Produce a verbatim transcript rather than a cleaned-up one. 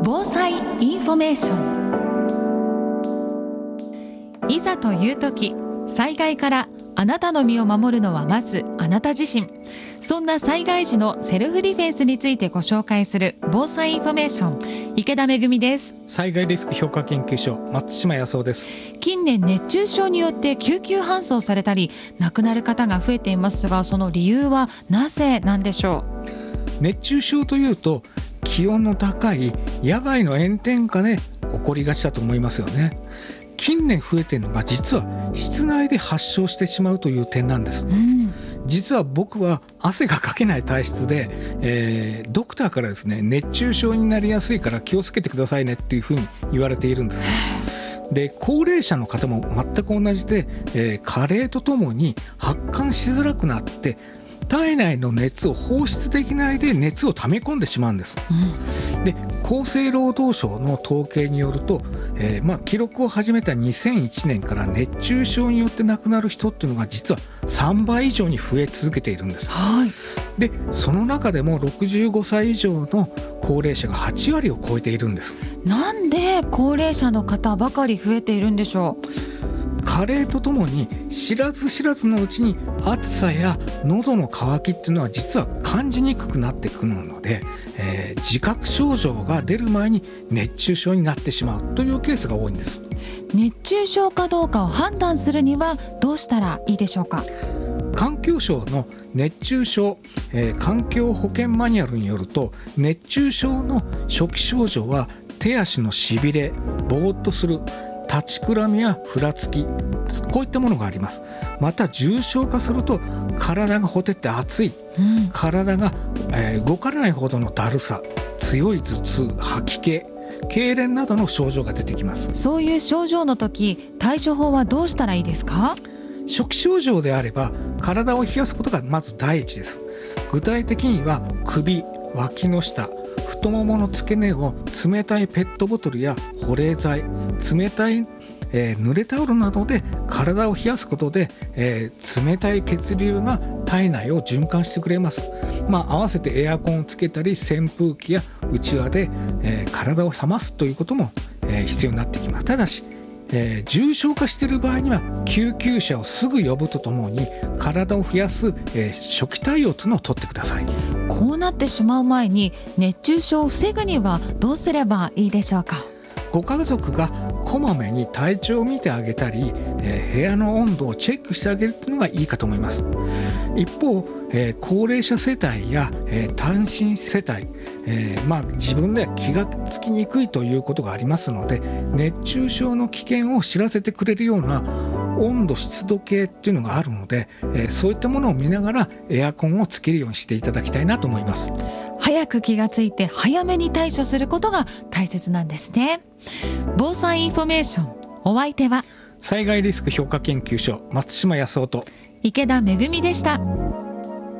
防災インフォメーション。いざという時、災害からあなたの身を守るのはまずあなた自身。そんな災害時のセルフディフェンスについてご紹介する防災インフォメーション、池田めぐみです。 災害リスク評価研究所、松島康夫です。 近年熱中症によって救急搬送されたり亡くなる方が増えていますが、その理由はなぜなんでしょう。熱中症というと気温の高い野外の炎天下で起こりがちだと思いますよね。近年増えているのが実は室内で発症してしまうという点なんです、うん、実は僕は汗がかけない体質で、えー、ドクターからですね、熱中症になりやすいから気をつけてくださいねっていうふうに言われているんですね。で、高齢者の方も全く同じで、えー、加齢とともに発汗しづらくなって体内の熱を放出できないで熱を溜め込んでしまうんです、うん、で、厚生労働省の統計によると、えーまあ、記録を始めたにせんいちねんから熱中症によって亡くなる人っていうのが実はさんばい以上に増え続けているんです、はい、でその中でもろくじゅうごさい以上の高齢者がはちわりを超えているんです。 なんで高齢者の方ばかり増えているんでしょう。 加齢とともに知らず知らずのうちに暑さや喉の渇きっていうのは実は感じにくくなってくるので、えー、自覚症状が出る前に熱中症になってしまうというケースが多いんです。 熱中症かどうかを判断するにはどうしたらいいでしょうか。 環境省の熱中症、えー、環境保険マニュアルによると、熱中症の初期症状は手足のしびれ、ぼーっとする、立ちくらみやふらつき、こういったものがあります。また重症化すると体がほてって熱い、うん、体が、えー、動かないほどのだるさ、強い頭痛、吐き気、痙攣などの症状が出てきます。 そういう症状の時、対処法はどうしたらいいですか。 初期症状であれば体を冷やすことがまず第一です。具体的には首、脇の下、太ももの付け根を冷たいペットボトルや保冷剤、冷たい、えー、濡れタオルなどで体を冷やすことで、えー、冷たい血流が体内を循環してくれます。まあ、合わせてエアコンをつけたり扇風機やうちわで、えー、体を冷ますということも、えー、必要になってきます。ただし、えー、重症化している場合には救急車をすぐ呼ぶとともに体を冷やす、えー、初期対応というのを取ってください。 こうなってしまう前に熱中症を防ぐにはどうすればいいでしょうか。 ご家族がこまめに体調を見てあげたり、えー、部屋の温度をチェックしてあげるというのがいいかと思います。一方、えー、高齢者世帯や、えー、単身世帯、えーまあ、自分では気がつきにくいということがありますので、熱中症の危険を知らせてくれるような温度湿度計っていうのがあるので、えー、そういったものを見ながらエアコンをつけるようにしていただきたいなと思います。 早く気がついて早めに対処することが大切なんですね。防災インフォメーション、お相手は災害リスク評価研究所、松島康夫と池田めぐみでした。